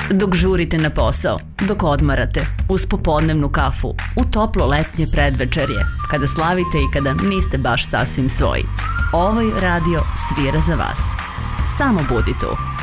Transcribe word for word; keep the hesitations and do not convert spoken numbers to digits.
Dok žurite na posao, dok odmarate, uz popodnevnu kafu, u toplo letnje predvečerje, kada slavite i kada niste baš sasvim svoji. Ovaj radio svira za vas. Samo budi tu.